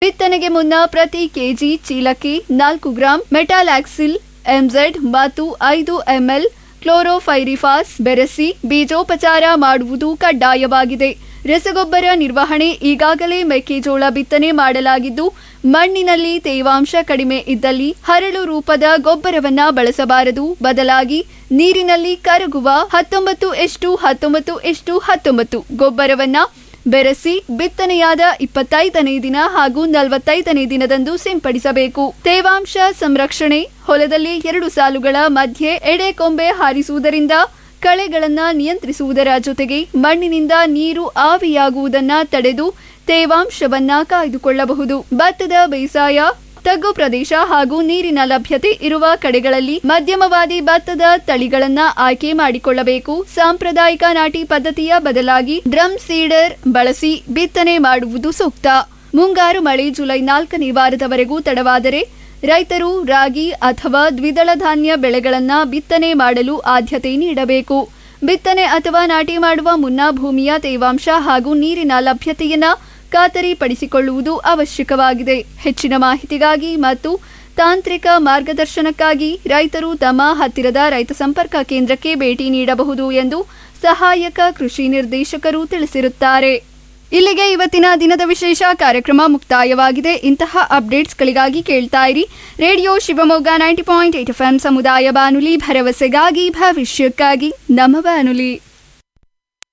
ಬಿತ್ತನೆಗೆ ಮುನ್ನ ಪ್ರತಿ ಕೆಜಿ ಚೀಲಕ್ಕೆ 4 ಗ್ರಾಂ ಮೆಟಾಲಾಕ್ಸಿಲ್ ಎಂಜೆಡ್ ಮತ್ತು 5 ml ಕ್ಲೋರೋಫೈರಿಫಾಸ್ ಬೆರೆಸಿ ಬೀಜೋಪಚಾರ ಮಾಡುವುದು ಕಡ್ಡಾಯವಾಗಿದೆ. ರಸಗೊಬ್ಬರ ನಿರ್ವಹಣೆ ಈಗಾಗಲೇ ಮೆಕ್ಕೆಜೋಳ ಬಿತ್ತನೆ ಮಾಡಲಾಗಿದ್ದು, ಮಣ್ಣಿನಲ್ಲಿ ತೇವಾಂಶ ಕಡಿಮೆ ಇದ್ದಲ್ಲಿ ಹರಳು ರೂಪದ ಗೊಬ್ಬರವನ್ನ ಬಳಸಬಾರದು. ಬದಲಾಗಿ ನೀರಿನಲ್ಲಿ ಕರಗುವ 19:19:19 ಗೊಬ್ಬರವನ್ನ ಬೆರೆಸಿ ಬಿತ್ತನೆಯಾದ 25ನೇ ದಿನ ಹಾಗೂ 45ನೇ ದಿನದಂದು ಸಿಂಪಡಿಸಬೇಕು. ತೇವಾಂಶ ಸಂರಕ್ಷಣೆ: ಹೊಲದಲ್ಲಿ 2 ಸಾಲುಗಳ ಮಧ್ಯೆ ಎಡೆಕೊಂಬೆ ಹಾರಿಸುವುದರಿಂದ ಕಳೆಗಳನ್ನು ನಿಯಂತ್ರಿಸುವುದರ ಜೊತೆಗೆ ಮಣ್ಣಿನಿಂದ ನೀರು ಆವಿಯಾಗುವುದನ್ನು ತಡೆದು ತೇವಾಂಶವನ್ನ ಕಾಯ್ದುಕೊಳ್ಳಬಹುದು. ಭತ್ತದ ಬೇಸಾಯ: ತಗ್ಗು ಪ್ರದೇಶ ಹಾಗೂ ನೀರಿನ ಲಭ್ಯತೆ ಇರುವ ಕಡೆಗಳಲ್ಲಿ ಮಧ್ಯಮವಾದಿ ಭತ್ತದ ತಳಿಗಳನ್ನ ಆಯ್ಕೆ ಮಾಡಿಕೊಳ್ಳಬೇಕು. ಸಾಂಪ್ರದಾಯಿಕ ನಾಟಿ ಪದ್ಧತಿಯ ಬದಲಾಗಿ ಡ್ರಮ್ ಸೀಡರ್ ಬಳಸಿ ಬಿತ್ತನೆ ಮಾಡುವುದು ಸೂಕ್ತ. ಮುಂಗಾರು ಮಳೆ ಜುಲೈ 4ನೇ ವಾರದವರೆಗೂ ತಡವಾದರೆ ರೈತರು ರಾಗಿ ಅಥವಾ ದ್ವಿದಳ ಧಾನ್ಯ ಬೆಳೆಗಳನ್ನ ಬಿತ್ತನೆ ಮಾಡಲು ಆದ್ಯತೆ ನೀಡಬೇಕು. ಬಿತ್ತನೆ ಅಥವಾ ನಾಟಿ ಮಾಡುವ ಮುನ್ನ ಭೂಮಿಯ ತೇವಾಂಶ ಹಾಗೂ ನೀರಿನ ಲಭ್ಯತೆಯನ್ನ ಖಾತರಿಪಡಿಸಿಕೊಳ್ಳುವುದು ಅವಶ್ಯಕವಾಗಿದೆ. ಹೆಚ್ಚಿನ ಮಾಹಿತಿಗಾಗಿ ಮತ್ತು ತಾಂತ್ರಿಕ ಮಾರ್ಗದರ್ಶನಕ್ಕಾಗಿ ರೈತರು ತಮ್ಮ ಹತ್ತಿರದ ರೈತ ಸಂಪರ್ಕ ಕೇಂದ್ರಕ್ಕೆ ಭೇಟಿ ನೀಡಬಹುದು ಎಂದು ಸಹಾಯಕ ಕೃಷಿ ನಿರ್ದೇಶಕರು ತಿಳಿಸಿರುತ್ತಾರೆ. ಇಲ್ಲಿಗೆ ಇವತ್ತಿನ ದಿನದ ವಿಶೇಷ ಕಾರ್ಯಕ್ರಮ ಮುಕ್ತಾಯವಾಗಿದೆ. ಇಂತಹ ಅಪ್ಡೇಟ್ಸ್ಗಳಿಗಾಗಿ ಕೇಳ್ತಾ ಇರಿ ರೇಡಿಯೋ ಶಿವಮೊಗ್ಗ 90.8 FM ಸಮುದಾಯ ಬಾನುಲಿ, ಭರವಸೆಗಾಗಿ ಭವಿಷ್ಯಕ್ಕಾಗಿ ನಮ್ಮ ಬಾನುಲಿ.